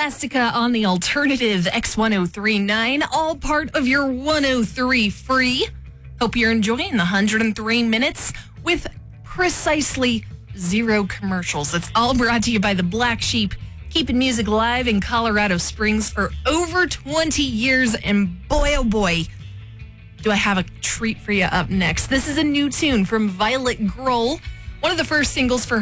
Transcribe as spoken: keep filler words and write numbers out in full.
Scholastica on the alternative X ten thirty-nine, all part of your one oh three free. Hope you're enjoying the one hundred three minutes with precisely zero commercials. It's all brought to you by the Black Sheep, keeping music alive in Colorado Springs for over twenty years. And boy, oh boy, do I have a treat for you up next. This is a new tune from Violet Grohl, one of the first singles for